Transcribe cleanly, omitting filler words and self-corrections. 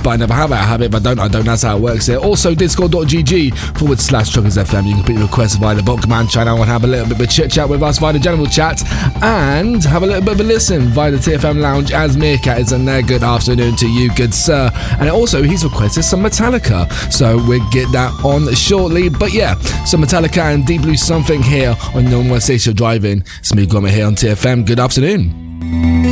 but I never have it. I have it, if I don't, I don't. That's how it works here. Also, discord.gg/Truckers FM. You can put your requests via the Bookman channel and have a little bit of a chit chat with us via the general chat, and have a little bit of a listen via the TFM Lounge as Meerkat is in there. Good afternoon to you, good sir. And also, he's requested some Metallica, so we'll get that on shortly. But yeah, some Metallica and Deep Blue Something here on No More Station Driving. It's me, Gromit, here on TFM. Good afternoon.